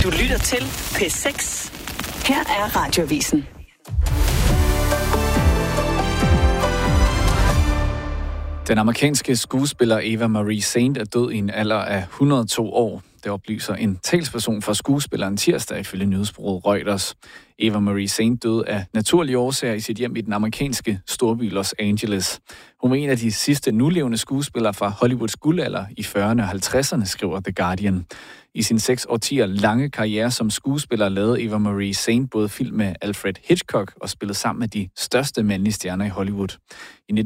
Du lytter til P6. Her er Radioavisen. Den amerikanske skuespiller Eva Marie Saint er død i en alder af 102 år. Det oplyser en talsperson for skuespilleren tirsdag ifølge nyhedsbureauet Reuters. Eva Marie Saint døde af naturlige årsager i sit hjem i den amerikanske storby Los Angeles. Hun var en af de sidste nulevende skuespillere fra Hollywoods guldalder i 40'erne og 50'erne, skriver The Guardian. I sin 6 årtier lange karriere som skuespiller lavede Eva Marie Saint både film med Alfred Hitchcock og spillede sammen med de største mandlige stjerner i Hollywood. I